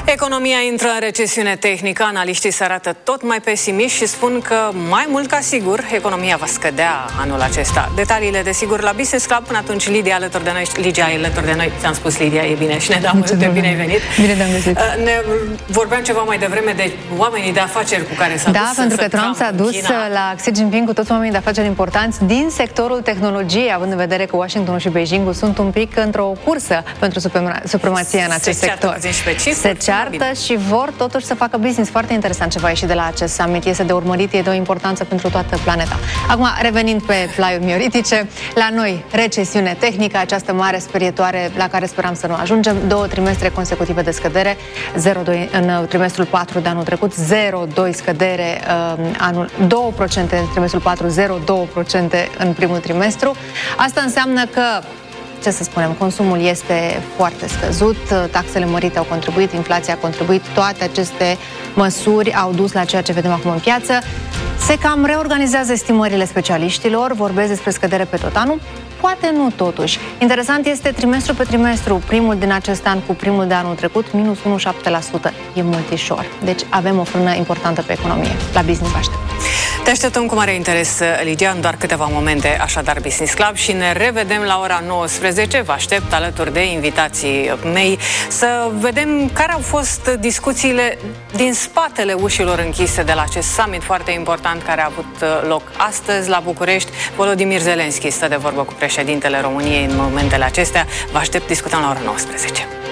Economia intră în recesiune tehnică, analiștii se arată tot mai pesimiști și spun că mai mult ca sigur economia va scădea anul acesta. Detaliile, desigur, la Business Club. Până atunci, Lidia alături de noi. Lidia e alături de noi. Ți-am spus, Lidia, e bine și ne dau multe, bine ai venit. Bine te-am găsit. Vorbeam ceva mai devreme de oamenii de afaceri cu care s-a dus. Da, pentru că Trump s-a dus la Xi Jinping cu toți oamenii de afaceri importanți din sectorul tehnologiei, având în vedere că Washingtonul și Beijingul sunt un pic într-o cursă pentru supremația în acest sector. Se ceartă și vor totuși să facă business. Foarte interesant ce va ieși de la acest summit. Este de urmărit, e de o importanță pentru toată planeta. Acum, revenind pe plaiuri mioritice, la noi, recesiune tehnică, această mare sperietoare la care speram să nu ajungem, 2 trimestre consecutive de scădere, 0,2 în trimestrul 4 de anul trecut, 0,2 scădere anul, 2% în trimestrul 4, 0,2% în primul trimestru. Asta înseamnă că, ce să spunem, consumul este foarte scăzut, taxele mărite au contribuit, inflația a contribuit, toate aceste măsuri au dus la ceea ce vedem acum în piață. Se cam reorganizează estimările specialiștilor, vorbesc despre scădere pe tot anul, poate nu totuși. Interesant este trimestru pe trimestru, primul din acest an cu primul de anul trecut, minus 1,7%. E multișor. Deci avem o frână importantă pe economie. La Business aștept. Te așteptăm cu mare interes, Lidia, în doar câteva momente, așadar Business Club, și ne revedem la ora 19. Vă aștept alături de invitații mei să vedem care au fost discuțiile din spatele ușilor închise de la acest summit foarte important care a avut loc astăzi la București. Volodymyr Zelensky stă de vorbă cu președintele României în momentele acestea. Vă aștept, discutăm la ora 19.